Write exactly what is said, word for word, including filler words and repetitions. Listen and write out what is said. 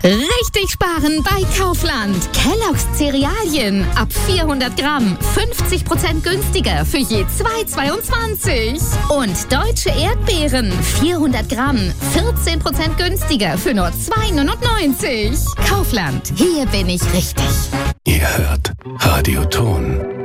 Richtig sparen bei Kaufland. Kellogg's Cerealien ab vierhundert Gramm, fünfzig Prozent günstiger für je zwei Euro zweiundzwanzig. Und deutsche Erdbeeren, vierhundert Gramm, vierzehn Prozent günstiger für nur zwei Euro neunundneunzig. Kaufland, hier bin ich richtig. Ihr hört Radioton.